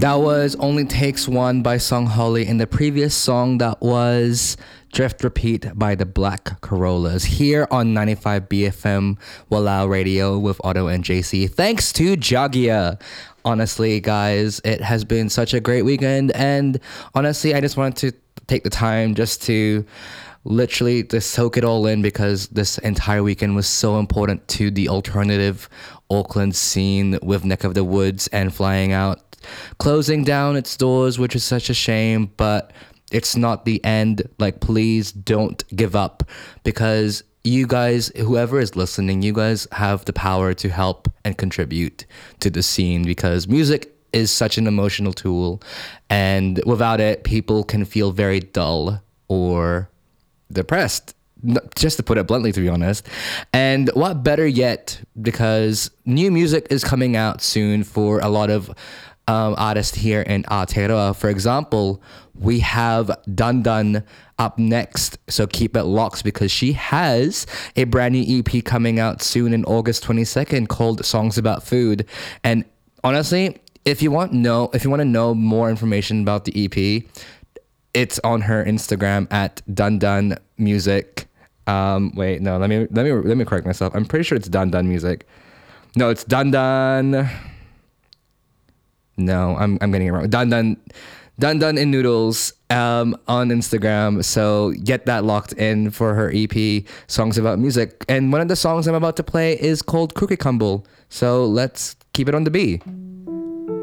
That was Only Takes One by Song Holly. In the previous song, that was Drift Repeat by the Black Corollas. Here on 95 BFM Walao Radio with Otto and JC. Thanks to Jagia. Honestly, guys, it has been such a great weekend. And honestly, I just wanted to take the time just to literally to soak it all in, because this entire weekend was so important to the alternative Auckland scene, with Neck of the Woods and Flying Out closing down its doors, which is such a shame, but it's not the end. Like, please don't give up, because you guys, whoever is listening, you guys have the power to help and contribute to the scene, because music is such an emotional tool, and without it, people can feel very dull or depressed, just to put it bluntly, to be honest. And what better yet, because new music is coming out soon for a lot of artists here in Aotearoa. For example, we have Dun Dun up next, so keep it locked, because she has a brand new EP coming out soon in August 22nd called Songs About Food. And honestly, if you want to know more information about the EP, it's on her Instagram at Dun Dun Music. Wait, no, let me correct myself. I'm pretty sure it's Dun Dun Music. No, it's Dun Dun. No, I'm getting it wrong. Dun Dun in Noodles on Instagram. So get that locked in for her EP, Songs About Music. And one of the songs I'm about to play is called Cookie Crumble. So let's keep it on the B.